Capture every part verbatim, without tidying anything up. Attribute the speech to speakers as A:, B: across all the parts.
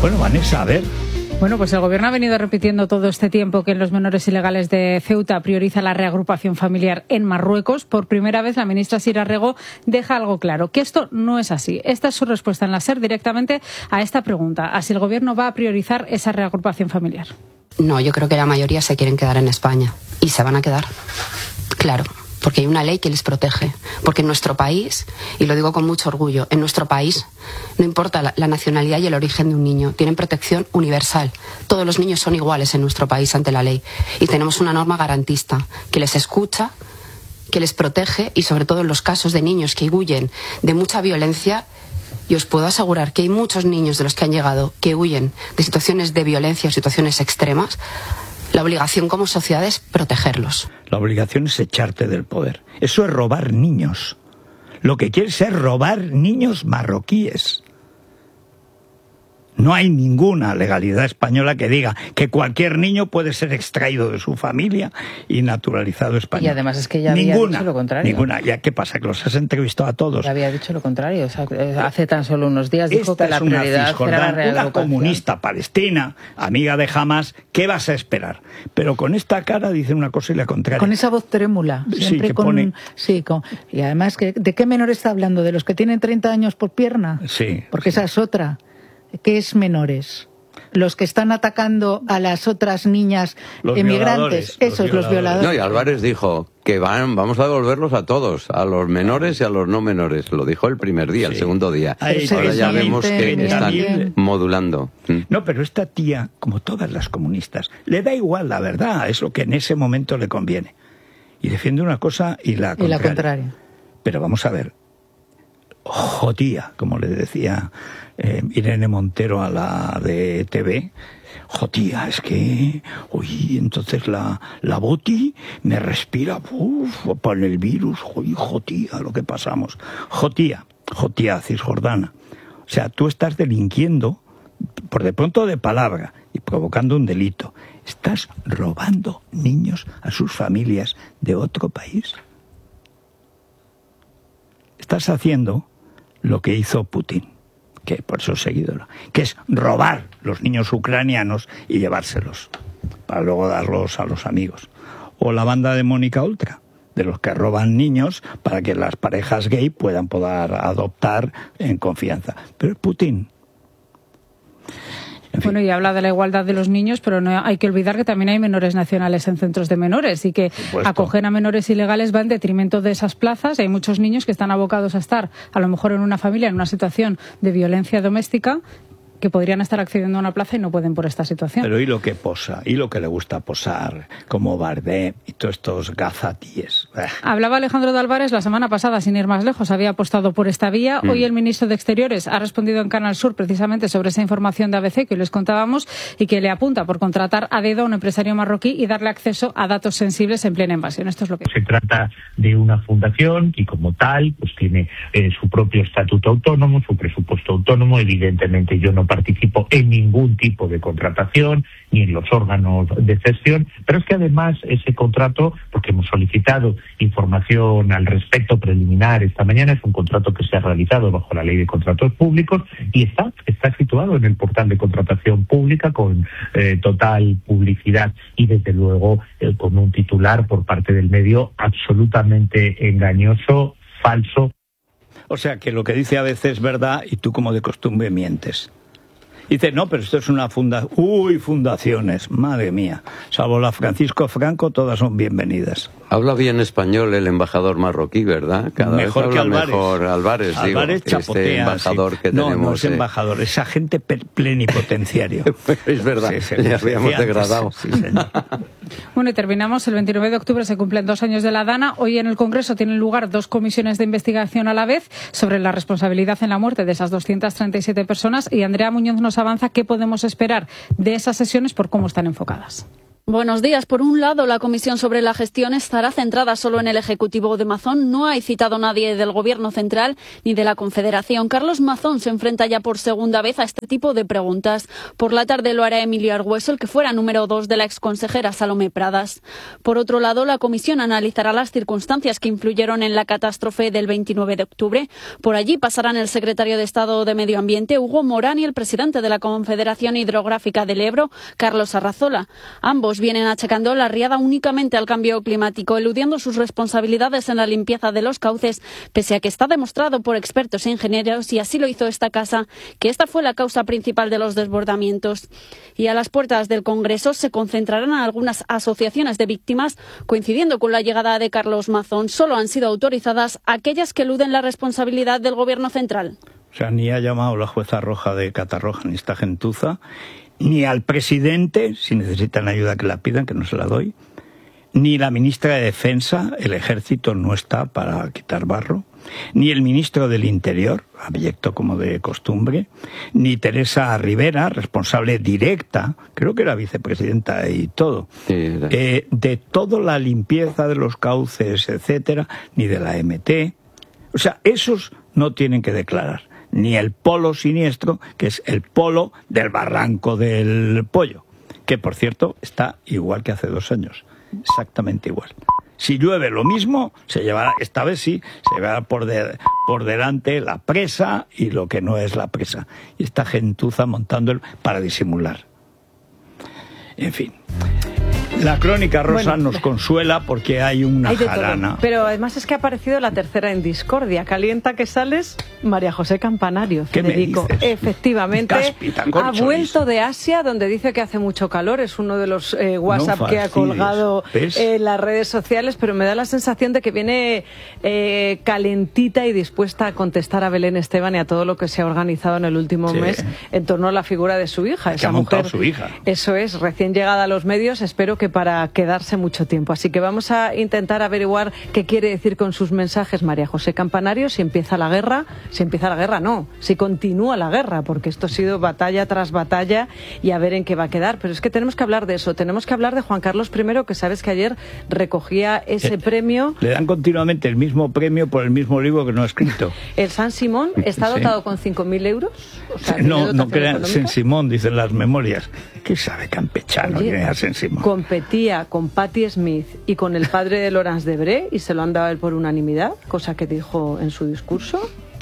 A: Bueno, Vanessa, a ver...
B: Bueno, pues el Gobierno ha venido repitiendo todo este tiempo que en los menores ilegales de Ceuta prioriza la reagrupación familiar en Marruecos. Por primera vez, la ministra Sira Rego deja algo claro, que esto no es así. Esta es su respuesta en la SER directamente a esta pregunta, a si el Gobierno va a priorizar esa reagrupación familiar.
C: No, yo creo que la mayoría se quieren quedar en España y se van a quedar. Claro. Porque hay una ley que les protege. Porque en nuestro país, y lo digo con mucho orgullo, en nuestro país no importa la, la nacionalidad y el origen de un niño, tienen protección universal. Todos los niños son iguales en nuestro país ante la ley. Y tenemos una norma garantista que les escucha, que les protege y sobre todo en los casos de niños que huyen de mucha violencia. Y os puedo asegurar que hay muchos niños de los que han llegado que huyen de situaciones de violencia o situaciones extremas. La obligación como sociedad es protegerlos.
A: La obligación es echarte del poder. Eso es robar niños. Lo que quieres es robar niños marroquíes. No hay ninguna legalidad española que diga que cualquier niño puede ser extraído de su familia y naturalizado español.
B: Y además es que ya había
A: ninguna,
B: dicho lo contrario.
A: Ninguna. ¿Ya qué pasa? ¿Que los has entrevistado a todos?
B: Ya había dicho lo contrario. O sea, hace tan solo unos días dijo
A: Esta
B: que la
A: es una
B: prioridad
A: Cisjordán,
B: era la reagrupación.
A: una comunista palestina, amiga de Hamas. ¿Qué vas a esperar? Pero con esta cara dice una cosa y la contraria.
D: Con esa voz trémula. Siempre
A: sí, que
D: con,
A: pone...
D: sí, con, y además, que, ¿de qué menor está hablando? ¿De los que tienen treinta años por pierna?
A: Sí.
D: Porque
A: sí.
D: esa es otra. ¿Qué es menores? Los que están atacando a las otras niñas
A: los
D: emigrantes, esos, los violadores.
E: No, y Álvarez dijo que van, vamos a devolverlos a todos, a los menores y a los no menores. Lo dijo el primer día, sí. El segundo día.
A: Ahí,
E: ahora ya vemos que están
A: bien.
E: modulando.
A: No, pero esta tía, como todas las comunistas, le da igual la verdad, es lo que en ese momento le conviene. Y defiende una cosa y la contraria.
D: Y la contraria.
A: Pero vamos a ver, jotía, como le decía eh, Irene Montero a la de E T V, jotía, es que, oye, entonces la, la boti me respira, uff, por el virus, oye, jotía, lo que pasamos. Jotía, jotía cisjordana. O sea, tú estás delinquiendo, por de pronto de palabra, y provocando un delito. Estás robando niños a sus familias de otro país. Estás haciendo lo que hizo Putin, que por eso es seguidor, que es robar los niños ucranianos y llevárselos, para luego darlos a los amigos. O la banda de Mónica Oltra, de los que roban niños para que las parejas gay puedan poder adoptar en confianza. Pero es Putin. En fin.
B: Bueno, y habla de la igualdad de los niños, pero no hay que olvidar que también hay menores nacionales en centros de menores y que acoger a menores ilegales va en detrimento de esas plazas. Y hay muchos niños que están abocados a estar, a lo mejor en una familia, en una situación de violencia doméstica, que podrían estar accediendo a una plaza y no pueden por esta situación.
A: Pero y lo que posa, y lo que le gusta posar, como Bardem y todos estos gazatíes.
B: Hablaba Alejandro de Álvarez la semana pasada, sin ir más lejos, había apostado por esta vía. Mm. Hoy el ministro de Exteriores ha respondido en Canal Sur precisamente sobre esa información de A B C que les contábamos y que le apunta por contratar a dedo a un empresario marroquí y darle acceso a datos sensibles en plena invasión. Esto es lo que...
F: Se trata de una fundación y como tal pues tiene eh, su propio estatuto autónomo, su presupuesto autónomo. Evidentemente yo no participo en ningún tipo de contratación ni en los órganos de gestión, pero es que además ese contrato, porque hemos solicitado información al respecto preliminar esta mañana, es un contrato que se ha realizado bajo la Ley de Contratos Públicos y está, está situado en el portal de contratación pública con eh, total publicidad y desde luego eh, con un titular por parte del medio absolutamente engañoso, falso.
A: O sea que lo que dice A B C es verdad y tú como de costumbre mientes. Dice, no, pero esto es una fundación. Uy, fundaciones, madre mía. Salvo la Francisco Franco, todas son bienvenidas.
E: Habla bien español el embajador marroquí, ¿verdad? Cada
A: mejor
E: vez
A: que
E: habla
A: Álvarez.
E: mejor Álvarez, digo,
A: Álvarez chapotea,
E: este embajador
A: sí.
E: que
A: no,
E: tenemos.
A: No, es embajador, es agente plenipotenciario.
E: Es verdad,
A: sí, sí,
E: le habíamos degradado.
A: Sí, señor.
B: Bueno, y terminamos. El veintinueve de octubre se cumplen dos años de la Dana. Hoy en el Congreso tienen lugar dos comisiones de investigación a la vez sobre la responsabilidad en la muerte de esas doscientas treinta y siete personas. Y Andrea Muñoz nos avanza qué podemos esperar de esas sesiones por cómo están enfocadas.
G: Buenos días. Por un lado, la comisión sobre la gestión estará centrada solo en el Ejecutivo de Mazón. No hay citado nadie del Gobierno central ni de la Confederación. Carlos Mazón se enfrenta ya por segunda vez a este tipo de preguntas. Por la tarde lo hará Emilio Argüeso, el que fuera número dos de la exconsejera Salomé Pradas. Por otro lado, la comisión analizará las circunstancias que influyeron en la catástrofe del veintinueve de octubre. Por allí pasarán el secretario de Estado de Medio Ambiente, Hugo Morán, y el presidente de la Confederación Hidrográfica del Ebro, Carlos Arrazola. Ambos vienen achacando la riada únicamente al cambio climático, eludiendo sus responsabilidades en la limpieza de los cauces, pese a que está demostrado por expertos e ingenieros, y así lo hizo esta casa, que esta fue la causa principal de los desbordamientos. Y a las puertas del Congreso se concentrarán algunas asociaciones de víctimas, coincidiendo con la llegada de Carlos Mazón. Solo han sido autorizadas aquellas que eluden la responsabilidad del Gobierno central.
A: O sea, ni ha llamado la jueza Roja de Catarroja ni esta gentuza, ni al presidente, si necesitan ayuda que la pidan, que no se la doy, ni la ministra de Defensa, el ejército no está para quitar barro, ni el ministro del Interior, abyecto como de costumbre, ni Teresa Rivera, responsable directa, creo que era vicepresidenta y todo, sí, eh, de toda la limpieza de los cauces, etcétera, ni de la M T. O sea, esos no tienen que declarar. Ni el polo siniestro, que es el polo del Barranco del Pollo, que por cierto está igual que hace dos años, exactamente igual. Si llueve lo mismo, se llevará, esta vez sí, se llevará por, de, por delante la presa y lo que no es la presa. Y esta gentuza montando el, para disimular. En fin. La crónica rosa bueno, nos consuela porque hay una hay jarana.
H: Pero además es que ha aparecido la tercera en discordia. Calienta que sales, María José Campanario, Federico. Efectivamente, Cáspita, ha vuelto de Asia, donde dice que hace mucho calor. Es uno de los eh, WhatsApp no que ha colgado en eh, las redes sociales, pero me da la sensación de que viene eh, calentita y dispuesta a contestar a Belén Esteban y a todo lo que se ha organizado en el último sí. mes en torno a la figura de su hija.
A: Que
H: esa
A: ha
H: mujer,
A: su hija.
H: Eso es, recién llegada a los medios, espero que para quedarse mucho tiempo. Así que vamos a intentar averiguar qué quiere decir con sus mensajes María José Campanario, si empieza la guerra, si empieza la guerra no, si continúa la guerra, porque esto ha sido batalla tras batalla y a ver en qué va a quedar. Pero es que tenemos que hablar de eso, tenemos que hablar de Juan Carlos primero, que sabes que ayer recogía ese eh, premio.
A: Le dan continuamente el mismo premio por el mismo libro que no ha escrito.
H: El San Simón está dotado sí. con cinco mil euros. O sea,
A: no, no crean, San Simón, dicen las memorias. ¿Qué sabe campechano?
H: Oye,
A: ¿Quién es San Simón?
H: Competía con Patti Smith y con el padre de Laurence Debré y se lo han dado a él por unanimidad, cosa que dijo en su discurso.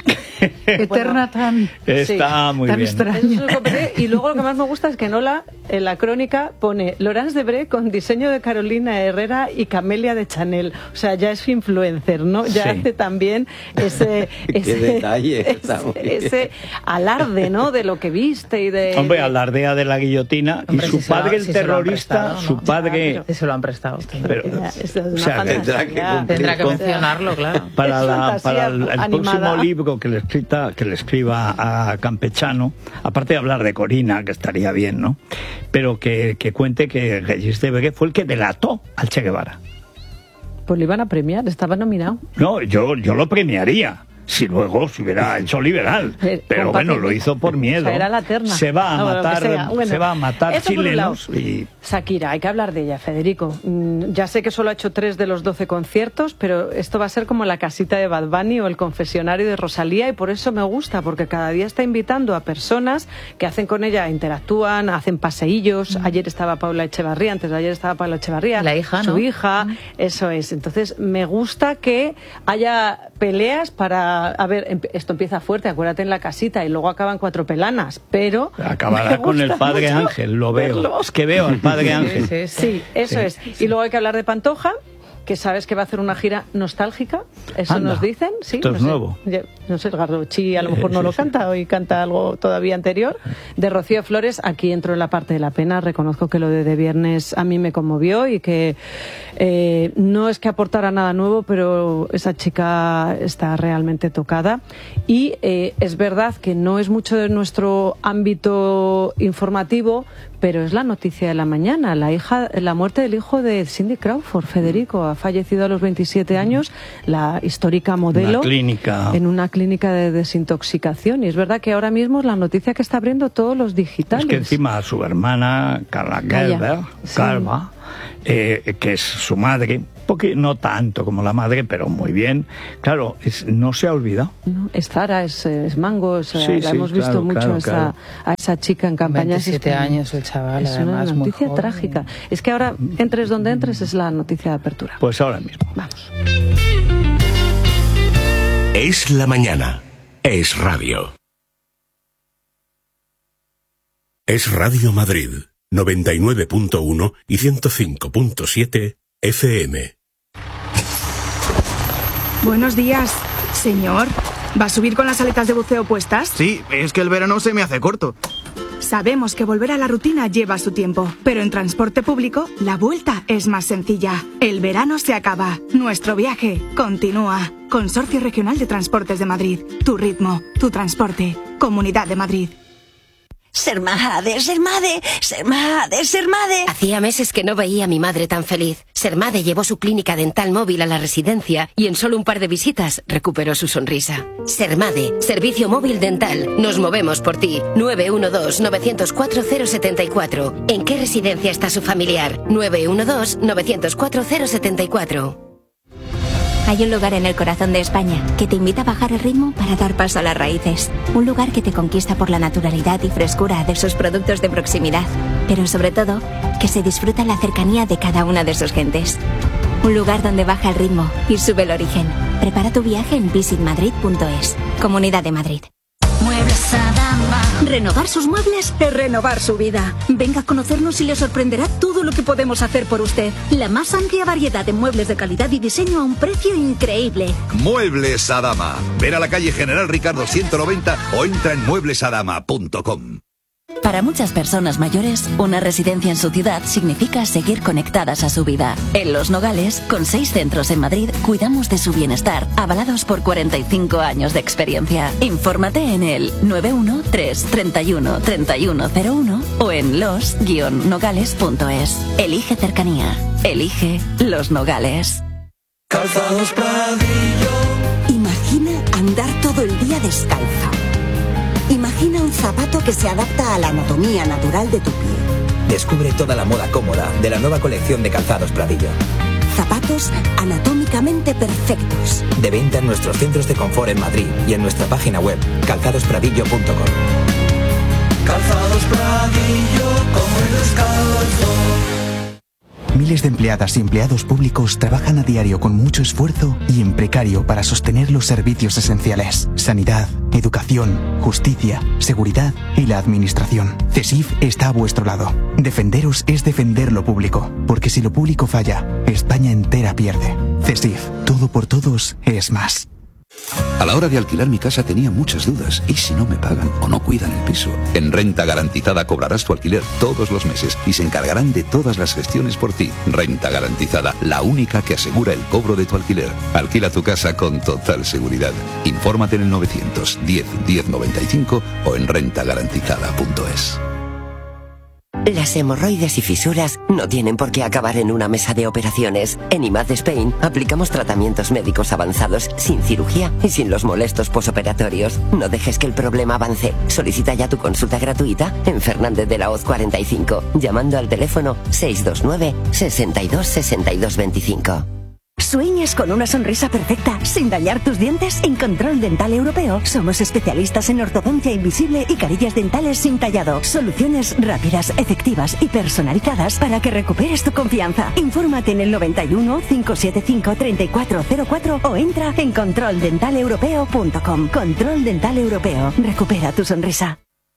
D: Eterna bueno, tan
A: está sí, muy
D: tan
A: bien.
H: Extraña. Y luego lo que más me gusta es que Nola en la crónica pone Laurence Debré con diseño de Carolina Herrera y Camelia de Chanel. O sea, ya es influencer, ¿no? Ya sí. hace también ese ese,
E: detalle,
H: ese, ese alarde, ¿no? De lo que viste y de.
A: Hombre, alardea de la guillotina. Hombre, y su si padre, el si terrorista, prestado, ¿no? su padre.
I: Ya, pero... Se lo han prestado.
A: Pero,
H: es una
A: o sea,
E: tendrá que,
I: tendrá que mencionarlo, claro.
A: Para, la, para el, el próximo libro que le escrita, que le escriba a Campechano, aparte de hablar de Corina, que estaría bien, ¿no? Pero que, que cuente que Regis Debré fue el que delató al Che Guevara.
H: Pues lo iban a premiar, estaba nominado.
A: No, yo, yo lo premiaría. Si luego se hubiera hecho liberal, pero bueno, lo hizo por miedo.
H: O sea, era la terna.
A: Se va a
H: no,
A: matar, bueno, se va a matar chilenos y...
H: Shakira, hay que hablar de ella, Federico. Mm, ya sé que solo ha hecho tres de los doce conciertos, pero esto va a ser como la casita de Bad Bunny o el confesionario de Rosalía, y por eso me gusta, porque cada día está invitando a personas que hacen con ella, interactúan, hacen paseillos. Mm. Ayer estaba Paula Echevarría, antes de ayer estaba Paula Echevarría,
I: la hija,
H: su
I: ¿no?
H: hija, mm. eso es. Entonces me gusta que haya peleas para... A ver, esto empieza fuerte, acuérdate en la casita, y luego acaban cuatro pelanas, pero...
A: Acabará con el padre Ángel, lo veo. Verlo. Es que veo al padre Ángel.
H: Sí, sí, sí. sí eso sí, es. Sí. Y luego hay que hablar de Pantoja, que sabes que va a hacer una gira nostálgica, eso Anda,
A: nos
H: dicen, sí.
A: Esto
H: no
A: es
H: sé,
A: nuevo.
H: Ya, no sé, el Gardochi a lo mejor no lo canta, hoy canta algo todavía anterior. De Rocío Flores, aquí entro en la parte de la pena, reconozco que lo de De Viernes a mí me conmovió y que eh, no es que aportara nada nuevo, pero esa chica está realmente tocada. Y eh, es verdad que no es mucho de nuestro ámbito informativo, pero es la noticia de la mañana, la hija, la muerte del hijo de Cindy Crawford, Federico. Ha fallecido a los veintisiete años la histórica modelo
A: una clínica.
H: en una clínica de desintoxicación. Y es verdad que ahora mismo es la noticia que está abriendo todos los digitales.
A: Es que encima su hermana, Carla Gerber,
H: sí.
A: Calva, eh, que es su madre, porque no tanto como la madre, pero muy bien. Claro, es, no se ha olvidado.
H: No, es Zara, es, es Mango, es,
A: sí,
H: la
A: sí,
H: hemos visto
A: claro,
H: mucho
A: claro,
H: esa,
A: claro.
H: a esa chica en campañas.
I: veintisiete años el chaval,
H: es
I: además,
H: una noticia
I: muy joven.
H: trágica. Es que ahora, entres donde entres, es la noticia de apertura.
A: Pues ahora mismo.
H: Vamos.
J: Es la mañana. Es radio. Es Radio Madrid, noventa y nueve punto uno y ciento cinco punto siete F M.
K: Buenos días, señor. ¿Va a subir con las aletas de buceo puestas?
L: Sí, es que el verano se me hace corto.
K: Sabemos que volver a la rutina lleva su tiempo, pero en transporte público la vuelta es más sencilla. El verano se acaba, nuestro viaje continúa. Consorcio Regional de Transportes de Madrid. Tu ritmo, tu transporte. Comunidad de Madrid.
M: Sermade, Sermade, Sermade, Sermade.
N: Hacía meses que no veía a mi madre tan feliz. Sermade llevó su clínica dental móvil a la residencia y en solo un par de visitas recuperó su sonrisa. Sermade, servicio móvil dental. Nos movemos por ti. nueve uno dos, nueve cero cuatro, cero siete cuatro. ¿En qué residencia está su familiar? nueve uno dos, nueve cero cuatro, cero siete cuatro.
O: Hay un lugar en el corazón de España que te invita a bajar el ritmo para dar paso a las raíces. Un lugar que te conquista por la naturalidad y frescura de sus productos de proximidad, pero sobre todo, que se disfruta la cercanía de cada una de sus gentes. Un lugar donde baja el ritmo y sube el origen. Prepara tu viaje en visit madrid punto es. Comunidad de Madrid.
P: Muebles Adama. Renovar sus muebles es renovar su vida. Venga a conocernos y le sorprenderá todo lo que podemos hacer por usted. La más amplia variedad de muebles de calidad y diseño a un precio increíble.
Q: Muebles Adama. Ven a la calle General Ricardo ciento noventa o entra en muebles adama punto com.
R: Para muchas personas mayores, una residencia en su ciudad significa seguir conectadas a su vida. En Los Nogales, con seis centros en Madrid, cuidamos de su bienestar, avalados por cuarenta y cinco años de experiencia. Infórmate en el nueve uno tres, treinta y uno, treinta y uno cero uno o en los guion nogales punto es. Elige cercanía. Elige Los Nogales.
S: Calzados Pradillo.
M: Imagina andar todo el día descalza. Imagina un zapato que se adapta a la anatomía natural de tu pie.
T: Descubre toda la moda cómoda de la nueva colección de Calzados Pradillo.
M: Zapatos anatómicamente perfectos.
T: De venta en nuestros centros de confort en Madrid y en nuestra página web calzados pradillo punto com.
S: Calzados Pradillo, como el descalzo.
U: Miles de empleadas y empleados públicos trabajan a diario con mucho esfuerzo y en precario para sostener los servicios esenciales: sanidad, educación, justicia, seguridad y la administración. CESIF está a vuestro lado. Defenderos es defender lo público, porque si lo público falla, España entera pierde. CESIF, todo por todos es más.
V: A la hora de alquilar mi casa tenía muchas dudas. ¿Y si no me pagan o no cuidan el piso? En Renta Garantizada cobrarás tu alquiler todos los meses y se encargarán de todas las gestiones por ti. Renta Garantizada, la única que asegura el cobro de tu alquiler. Alquila tu casa con total seguridad. Infórmate en el novecientos diez, diez noventa y cinco o en renta garantizada punto es.
M: Las hemorroides y fisuras no tienen por qué acabar en una mesa de operaciones. En I M A D Spain aplicamos tratamientos médicos avanzados sin cirugía y sin los molestos posoperatorios. No dejes que el problema avance. Solicita ya tu consulta gratuita en Fernández de la Hoz cuarenta y cinco, llamando al teléfono seis dos nueve, sesenta y dos, sesenta y dos veinticinco.
P: ¿Sueñas con una sonrisa perfecta sin dañar tus dientes? En Control Dental Europeo somos especialistas en ortodoncia invisible y carillas dentales sin tallado. Soluciones rápidas, efectivas y personalizadas para que recuperes tu confianza. Infórmate en el noventa y uno, cinco siete cinco, treinta y cuatro cero cuatro o entra en control dental europeo punto com. Control Dental Europeo. Recupera tu sonrisa.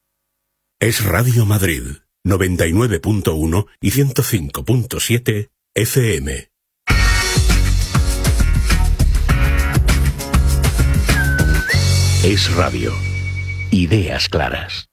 J: Es Radio Madrid, noventa y nueve punto uno y ciento cinco punto siete F M. Es radio. Ideas claras.